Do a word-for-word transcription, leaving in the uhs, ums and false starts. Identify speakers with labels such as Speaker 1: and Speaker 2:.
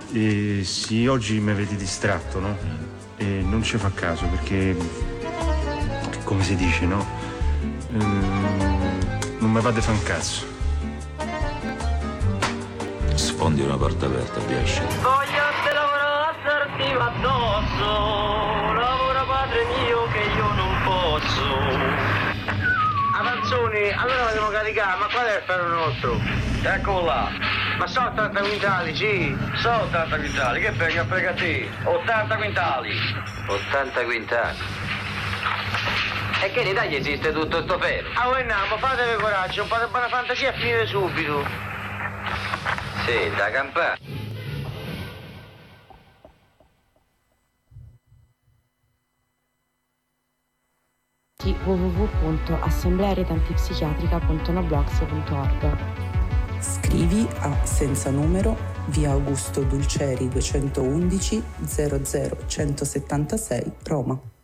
Speaker 1: Eh, sì, oggi mi avete distratto, no? E non ci fa caso perché, come si dice, no? Ehm, non mi fate fa un cazzo.
Speaker 2: Sfondi una porta aperta, piace.
Speaker 3: Voglio te lavorare a sarti addosso, lavora padre mio che io non posso. Avanzoni, allora dobbiamo caricare, ma qual è il ferro nostro? Eccolo là. Ma sono ottanta quintali, sì. Sono ottanta quintali, che frega, frega te. ottanta quintali. ottanta quintali. E che in Italia esiste tutto sto ferro? Ah, voi andiamo, fatevi coraggio, un po' di buona fantasia e finire subito. Sì, da campare.
Speaker 4: w w w punto assemblea rete antipsichiatrica punto noblogs punto org.
Speaker 5: Scrivi a senza numero, via Augusto Dulceri duecentoundici zero zero centosettantasei, Roma.